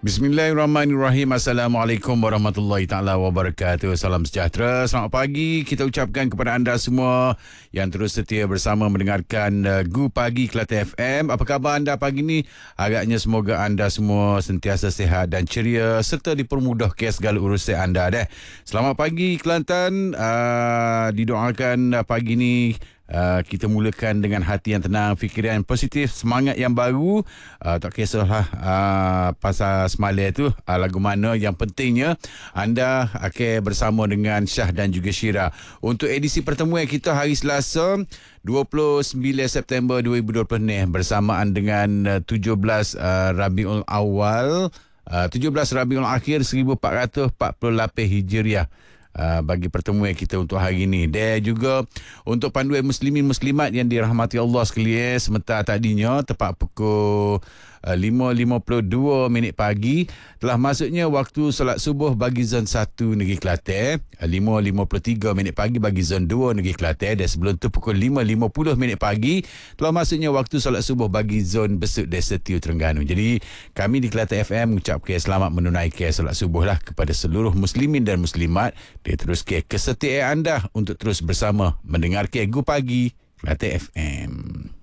Bismillahirrahmanirrahim. Assalamualaikum warahmatullahi taala wabarakatuh. Salam sejahtera. Selamat pagi. Kita ucapkan kepada anda semua yang terus setia bersama mendengarkan Gu Pagi Kelantan FM. Apa khabar anda pagi ni? Agaknya semoga anda semua sentiasa sihat dan ceria serta dipermudahkan segala urusan anda deh. Selamat pagi Kelantan. Didoakan pagi ni kita mulakan dengan hati yang tenang, fikiran positif, semangat yang baru. Tak kisahlah pasal semalam tu lagu mana, yang pentingnya anda akan bersama dengan Syah dan juga Syira untuk edisi pertemuan kita hari Selasa 29 September 2020 ni bersamaan dengan 17 Rabiul Awal 17 Rabiul Akhir 1448 Hijriah. Bagi pertemuan kita untuk hari ini. Dan juga untuk panduan muslimin muslimat yang dirahmati Allah sekalian, sementara tadinya tepat pukul 5.52 pagi telah masuknya waktu solat subuh bagi zon 1 Negeri Kelantan, 5.53 pagi bagi zon 2 Negeri Kelantan, dan sebelum tu pukul 5.50 pagi telah masuknya waktu solat subuh bagi zon Besut dan Setiu Terengganu. Jadi kami di Kelantan FM mengucapkan selamat menunaikan solat subuh lah kepada seluruh muslimin dan muslimat. Dia teruskan kesetiaan anda untuk terus bersama mendengarkan Gu Pagi Kelantan FM.